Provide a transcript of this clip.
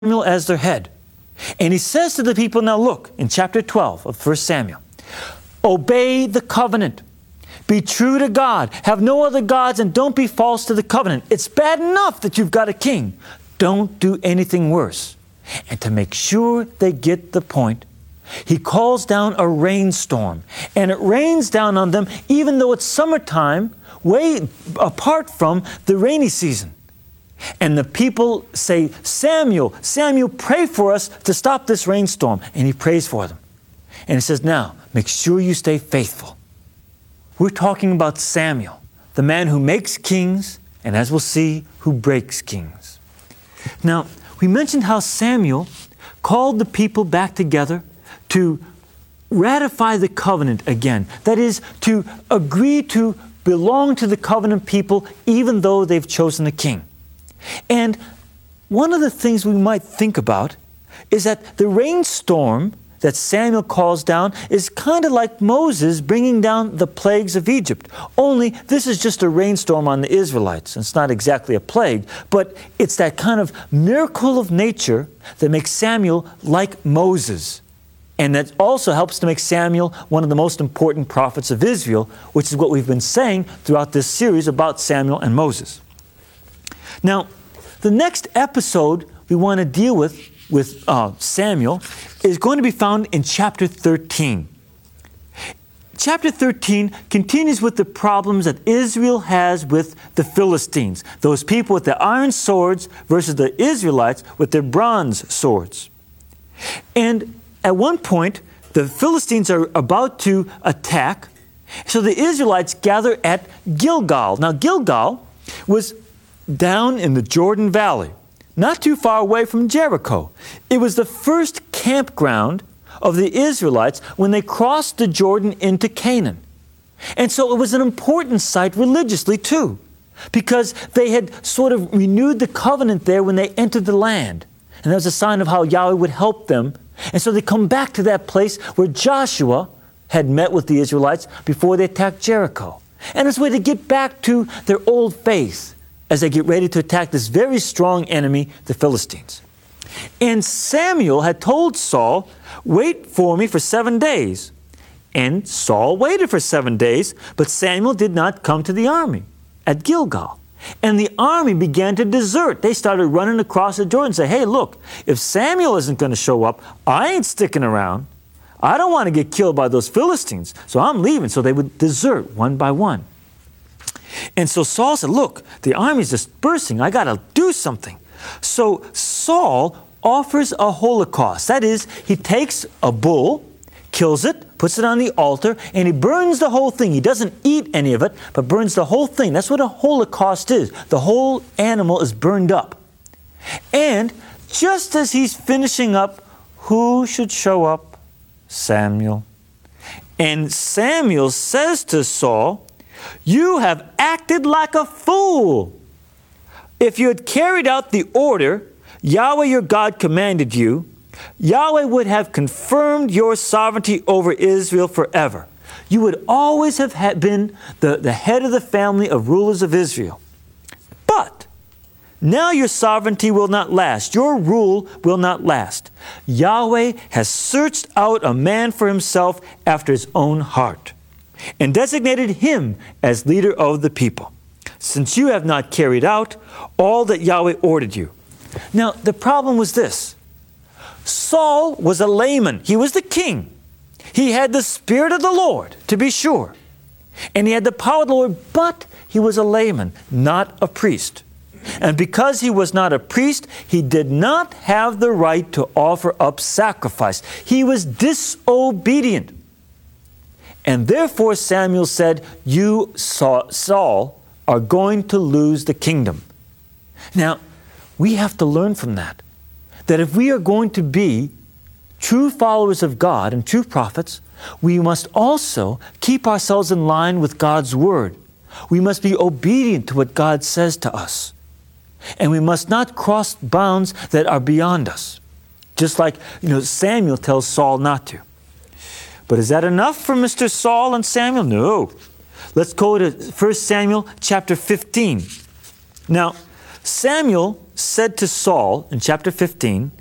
Samuel as their head. And he says to the people, now look, in chapter 12 of 1 Samuel, obey the covenant. Be true to God. Have no other gods and don't be false to the covenant. It's bad enough that you've got a king. Don't do anything worse. And to make sure they get the point, he calls down a rainstorm. And it rains down on them even though it's summertime, way apart from the rainy season. And the people say, Samuel, Samuel, pray for us to stop this rainstorm. And he prays for them. And he says, now, make sure you stay faithful. We're talking about Samuel, the man who makes kings, and as we'll see, who breaks kings. Now, we mentioned how Samuel called the people back together to ratify the covenant again. That is, to agree to belong to the covenant people even though they've chosen a king. And one of the things we might think about is that the rainstorm that Samuel calls down is kind of like Moses bringing down the plagues of Egypt. Only this is just a rainstorm on the Israelites. It's not exactly a plague, but it's that kind of miracle of nature that makes Samuel like Moses. And that also helps to make Samuel one of the most important prophets of Israel, which is what we've been saying throughout this series about Samuel and Moses. Now, the next episode we want to deal with Samuel is going to be found in chapter 13. Chapter 13 continues with the problems that Israel has with the Philistines, those people with the iron swords versus the Israelites with their bronze swords. And at one point, the Philistines are about to attack, so the Israelites gather at Gilgal. Now, Gilgal was down in the Jordan Valley, not too far away from Jericho. It was the first campground of the Israelites when they crossed the Jordan into Canaan. And so it was an important site religiously too, because they had sort of renewed the covenant there when they entered the land. And that was a sign of how Yahweh would help them. And so they come back to that place where Joshua had met with the Israelites before they attacked Jericho. And it's a way to get back to their old faith as they get ready to attack this very strong enemy, the Philistines. And Samuel had told Saul, wait for me for 7 days. And Saul waited for 7 days, but Samuel did not come to the army at Gilgal. And the army began to desert. They started running across the Jordan and say, hey, look, if Samuel isn't going to show up, I ain't sticking around. I don't want to get killed by those Philistines, so I'm leaving. So they would desert one by one. And so Saul said, look, the army's dispersing. I got to do something. So Saul offers a holocaust. That is, he takes a bull, kills it, puts it on the altar, and he burns the whole thing. He doesn't eat any of it, but burns the whole thing. That's what a holocaust is. The whole animal is burned up. And just as he's finishing up, who should show up? Samuel. And Samuel says to Saul, you have acted like a fool. If you had carried out the order Yahweh your God commanded you, Yahweh would have confirmed your sovereignty over Israel forever. You would always have been the head of the family of rulers of Israel. But now your sovereignty will not last. Your rule will not last. Yahweh has searched out a man for himself after his own heart, and designated him as leader of the people, since you have not carried out all that Yahweh ordered you. Now, the problem was this. Saul was a layman. He was the king. He had the Spirit of the Lord, to be sure. And he had the power of the Lord, but he was a layman, not a priest. And because he was not a priest, he did not have the right to offer up sacrifice. He was disobedient. And therefore Samuel said, you, Saul, are going to lose the kingdom. Now, we have to learn from that if we are going to be true followers of God and true prophets, we must also keep ourselves in line with God's word. We must be obedient to what God says to us. And we must not cross bounds that are beyond us. Just like, Samuel tells Saul not to. But is that enough for Mr. Saul and Samuel? No. Let's go to 1 Samuel chapter 15. Now, Samuel said to Saul in chapter 15,